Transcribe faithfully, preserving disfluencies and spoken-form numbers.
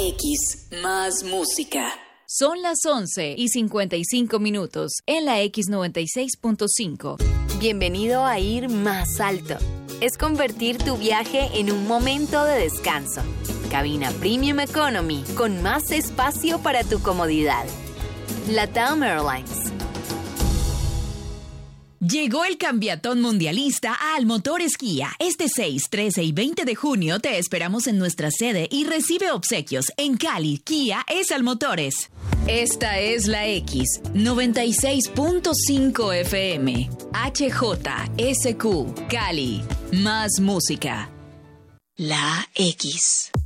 X, más música. Son las once y cincuenta y cinco minutos en la X noventa y seis punto cinco. Bienvenido a Ir Más Alto. Es convertir tu viaje en un momento de descanso. Cabina Premium Economy con más espacio para tu comodidad. LATAM Airlines. Llegó el Cambiatón Mundialista a Almotores Kia. Este seis, trece y veinte de junio te esperamos en nuestra sede y recibe obsequios. En Cali, Kia es Almotores. Esta es la X, noventa y seis punto cinco F M. H J S Q, Cali. Más música. La X.